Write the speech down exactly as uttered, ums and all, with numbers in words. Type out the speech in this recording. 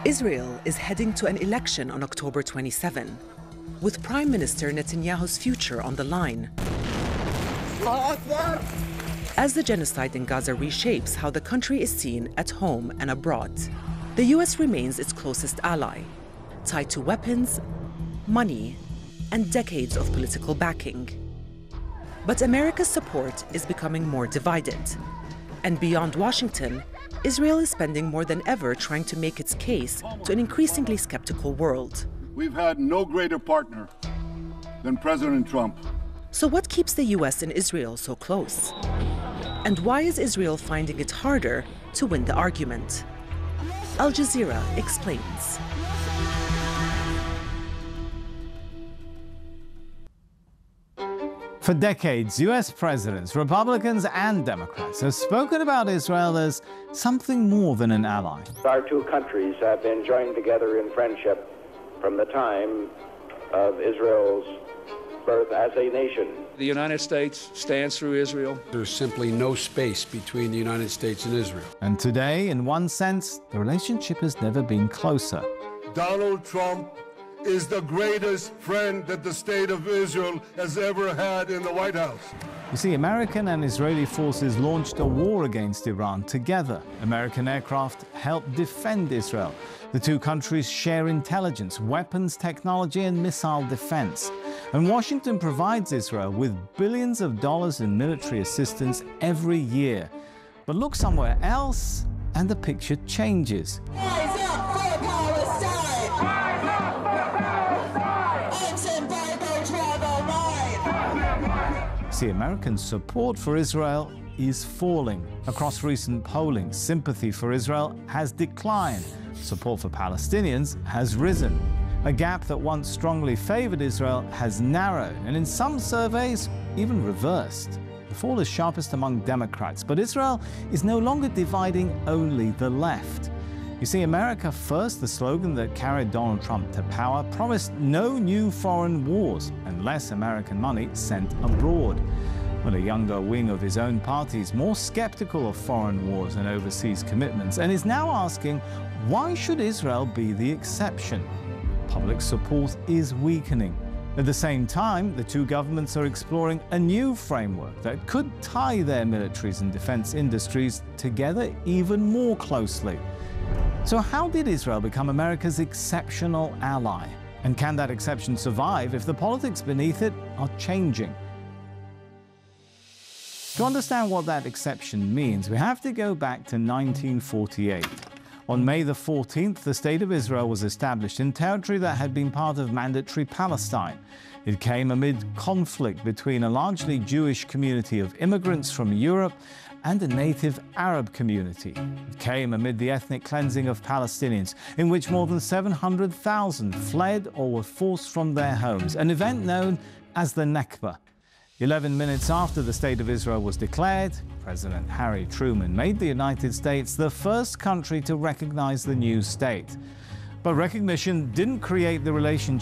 Israel is heading to an election on October twenty-seventh, with Prime Minister Netanyahu's future on the line. As the genocide in Gaza reshapes how the country is seen at home and abroad, the U S remains its closest ally, tied to weapons, money, and decades of political backing. But America's support is becoming more divided. And beyond Washington, Israel is spending more than ever trying to make its case to an increasingly skeptical world. We've had no greater partner than President Trump. So what keeps the U S and Israel so close? And why is Israel finding it harder to win the argument? Al Jazeera explains. For decades, U S presidents, Republicans and Democrats, have spoken about Israel as something more than an ally. Our two countries have been joined together in friendship from the time of Israel's birth as a nation. The United States stands through Israel. There's simply no space between the United States and Israel. And today, in one sense, the relationship has never been closer. Donald Trump is the greatest friend that the state of Israel has ever had in the White House. You see, American and Israeli forces launched a war against Iran together. American aircraft helped defend Israel. The two countries share intelligence, weapons technology, and missile defense. And Washington provides Israel with billions of dollars in military assistance every year. But look somewhere else, and the picture changes. Rise up for Palestine! Rise up for Palestine! Ex-embargo travel wide! See, American support for Israel is falling. Across recent polling, sympathy for Israel has declined. Support for Palestinians has risen. A gap that once strongly favored Israel has narrowed, and in some surveys, even reversed. The fall is sharpest among Democrats, but Israel is no longer dividing only the left. You see, America First, the slogan that carried Donald Trump to power, promised no new foreign wars and less American money sent abroad. Well, a younger wing of his own party is more skeptical of foreign wars and overseas commitments, and is now asking, why should Israel be the exception? Public support is weakening. At the same time, the two governments are exploring a new framework that could tie their militaries and defense industries together even more closely. So how did Israel become America's exceptional ally? And can that exception survive if the politics beneath it are changing? To understand what that exception means, we have to go back to nineteen forty-eight. On May the fourteenth, the State of Israel was established in territory that had been part of mandatory Palestine. It came amid conflict between a largely Jewish community of immigrants from Europe and a native Arab community. It came amid the ethnic cleansing of Palestinians, in which more than seven hundred thousand fled or were forced from their homes, an event known as the Nakba. Eleven minutes after the State of Israel was declared, President Harry Truman made the United States the first country to recognize the new state. But recognition didn't create the relationship